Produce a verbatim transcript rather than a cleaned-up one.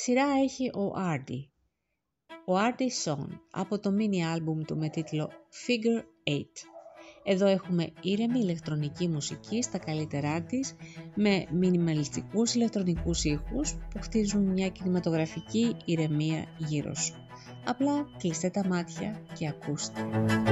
Σειρά έχει ο Artie. Ο Artie Song από το mini album του με τίτλο Figure Eight. Εδώ έχουμε ήρεμη ηλεκτρονική μουσική στα καλύτερά της, με μινιμαλιστικούς ηλεκτρονικούς ήχους που χτίζουν μια κινηματογραφική ηρεμία γύρω σου. Απλά κλείστε τα μάτια και ακούστε.